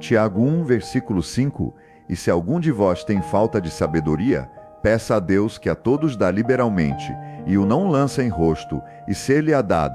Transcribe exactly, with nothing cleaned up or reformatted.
Tiago um, versículo cinco, e se algum de vós tem falta de sabedoria, peça a Deus que a todos dá liberalmente, e o não lança em rosto, e ser-lhe-á dada,